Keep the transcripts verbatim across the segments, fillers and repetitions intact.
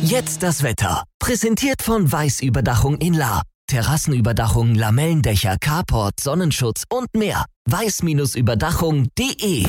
Jetzt das Wetter. Präsentiert von Weiß Überdachung in Lahr. Terrassenüberdachung, Lamellendächer, Carport, Sonnenschutz und mehr. weiß Überdachung punkt de.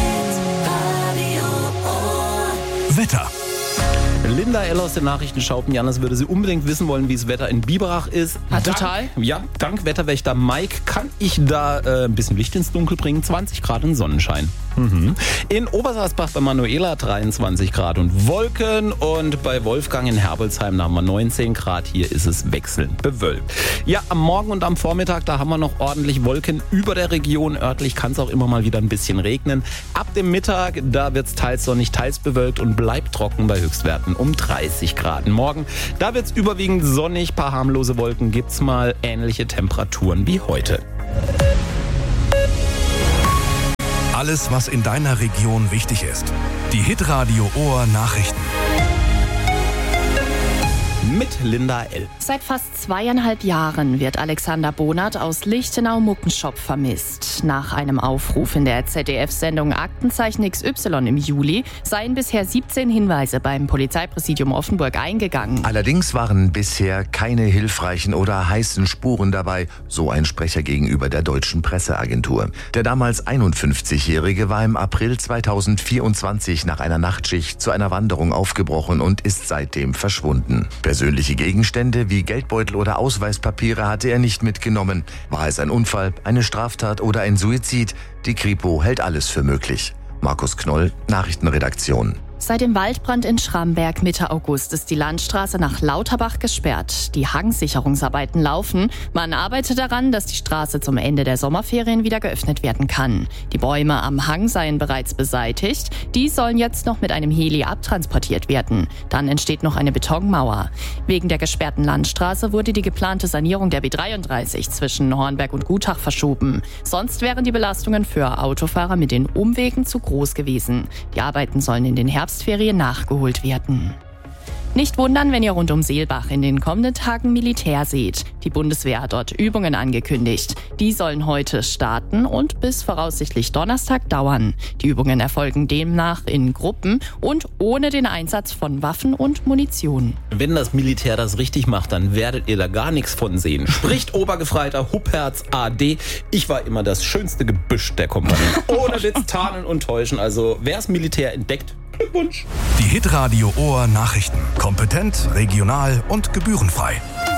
Wetter. Linda L. aus den Nachrichtenschau, Janis würde sie unbedingt wissen wollen, wie das Wetter in Biberach ist. Ah, Dank, total? Ja, dank Wetterwächter Mike kann ich da äh, ein bisschen Licht ins Dunkel bringen. zwanzig Grad und Sonnenschein. Mhm. In Obersalzbach bei Manuela dreiundzwanzig Grad und Wolken. Und bei Wolfgang in Herbelsheim da haben wir neunzehn Grad. Hier ist es wechselnd bewölkt. Ja, am Morgen und am Vormittag, da haben wir noch ordentlich Wolken über der Region. Örtlich kann es auch immer mal wieder ein bisschen regnen. Ab dem Mittag, da wird es teils sonnig, teils bewölkt und bleibt trocken bei Höchstwerten um dreißig Grad. Morgen, da wird es überwiegend sonnig, paar harmlose Wolken, gibt's mal ähnliche Temperaturen wie heute. Alles, was in deiner Region wichtig ist. Die Hitradio Ohr Nachrichten. Mit Linda L. Seit fast zweieinhalb Jahren wird Alexander Bonert aus Lichtenau-Muckenschop vermisst. Nach einem Aufruf in der Z D F-Sendung Aktenzeichen X Y im Juli seien bisher siebzehn Hinweise beim Polizeipräsidium Offenburg eingegangen. Allerdings waren bisher keine hilfreichen oder heißen Spuren dabei, so ein Sprecher gegenüber der deutschen Presseagentur. Der damals einundfünfzigjährige war im April zweitausendvierundzwanzig nach einer Nachtschicht zu einer Wanderung aufgebrochen und ist seitdem verschwunden. Persönliche Gegenstände wie Geldbeutel oder Ausweispapiere hatte er nicht mitgenommen. War es ein Unfall, eine Straftat oder ein Suizid? Die Kripo hält alles für möglich. Markus Knoll, Nachrichtenredaktion. Seit dem Waldbrand in Schramberg Mitte August ist die Landstraße nach Lauterbach gesperrt. Die Hangsicherungsarbeiten laufen. Man arbeitet daran, dass die Straße zum Ende der Sommerferien wieder geöffnet werden kann. Die Bäume am Hang seien bereits beseitigt. Die sollen jetzt noch mit einem Heli abtransportiert werden. Dann entsteht noch eine Betonmauer. Wegen der gesperrten Landstraße wurde die geplante Sanierung der B dreiunddreißig zwischen Hornberg und Gutach verschoben. Sonst wären die Belastungen für Autofahrer mit den Umwegen zu groß gewesen. Die Arbeiten sollen in den Herbst Ferien nachgeholt werden. Nicht wundern, wenn ihr rund um Seelbach in den kommenden Tagen Militär seht. Die Bundeswehr hat dort Übungen angekündigt. Die sollen heute starten und bis voraussichtlich Donnerstag dauern. Die Übungen erfolgen demnach in Gruppen und ohne den Einsatz von Waffen und Munition. Wenn das Militär das richtig macht, dann werdet ihr da gar nichts von sehen. Spricht Obergefreiter Huppertz A D. Ich war immer das schönste Gebüsch der Kompanie. Ohne Witz, tarnen und täuschen. Also wer das Militär entdeckt, Glückwunsch. Die Hitradio Ohr Nachrichten. Kompetent, regional und gebührenfrei.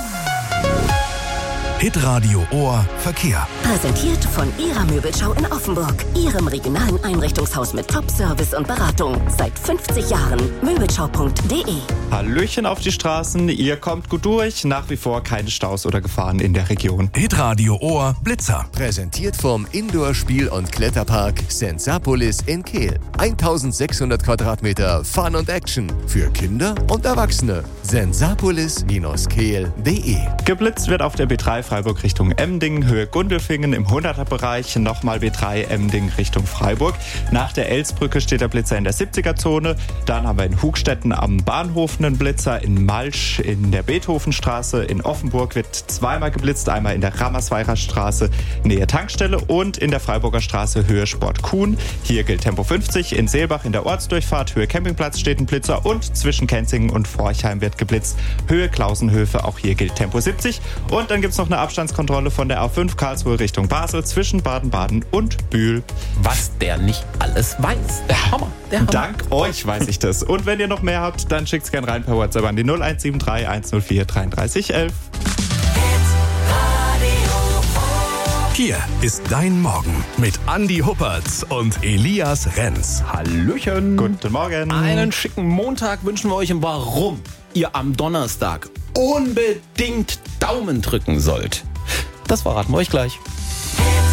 Hitradio Ohr Verkehr. Präsentiert von Ihrer Möbelschau in Offenburg. Ihrem regionalen Einrichtungshaus mit Top-Service und Beratung. Seit fünfzig Jahren. Möbelschau punkt de. Hallöchen auf die Straßen. Ihr kommt gut durch. Nach wie vor keine Staus oder Gefahren in der Region. Hitradio Ohr Blitzer. Präsentiert vom Indoor-Spiel- und Kletterpark Sensapolis in Kehl. eintausendsechshundert Quadratmeter Fun und Action. Für Kinder und Erwachsene. sensapolis Bindestrich kehl punkt de. Geblitzt wird auf der B drei Freiburg Richtung Emding, Höhe Gundelfingen im hunderter-Bereich, nochmal B drei Emding Richtung Freiburg. Nach der Elsbrücke steht der Blitzer in der siebziger-Zone. Dann haben wir in Hugstetten am Bahnhof einen Blitzer, in Malsch in der Beethovenstraße, in Offenburg wird zweimal geblitzt, einmal in der Rammersweirer Straße Nähe Tankstelle und in der Freiburger Straße Höhe Sport Kuhn. Hier gilt Tempo fünfzig, in Seelbach in der Ortsdurchfahrt Höhe Campingplatz steht ein Blitzer und zwischen Kenzingen und Forchheim wird geblitzt, Höhe Klausenhöfe, auch hier gilt Tempo siebzig. Und dann gibt es noch eine Abstandskontrolle von der A fünf Karlsruhe Richtung Basel zwischen Baden-Baden und Bühl. Was der nicht alles weiß. Der Hammer. Der Hammer. Dank euch weiß ich das. Und wenn ihr noch mehr habt, dann schickt's gerne rein per WhatsApp an die null eins sieben drei eins null vier dreiunddreißig elf. Hier ist dein Morgen mit Andi Huppertz und Elias Renz. Hallöchen. Guten Morgen. Einen schicken Montag wünschen wir euch und warum ihr am Donnerstag unbedingt Daumen drücken sollt. Das verraten wir euch gleich.